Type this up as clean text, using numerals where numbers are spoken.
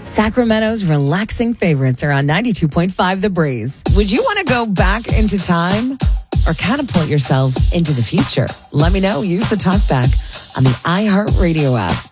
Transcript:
Sacramento's relaxing favorites are on 92.5 The Breeze. Would you want to go back into time or catapult yourself into the future? Let me know. Use the talkback on the iHeartRadio app.